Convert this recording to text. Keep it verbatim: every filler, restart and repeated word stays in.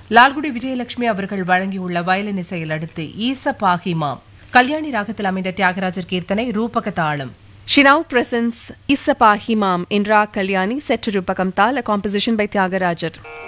லால்குடி விஜயலட்சுமி அவர்கள் வழங்கியுள்ள வயலின் இசையில் அடுத்து ஈச பாகிமாம் கல்யாணி ராகத்தில் அமைந்த தியாகராஜர் கீர்த்தனை ரூபக தாளம். She now presents Isa Pahimam in Rag Kalyani set to Rupakam Tal, a composition by Tyagarajar.